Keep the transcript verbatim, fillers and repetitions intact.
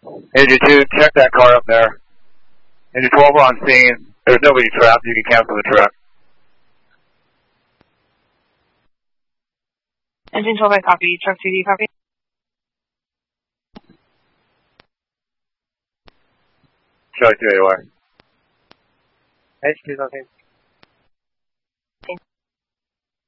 Engine two, check that car up there. Engine twelve, we're on scene. There's nobody trapped. You can cancel the truck. Engine twelve, I copy. Truck two, do you copy? Charlie two, A O R. H Q's on scene.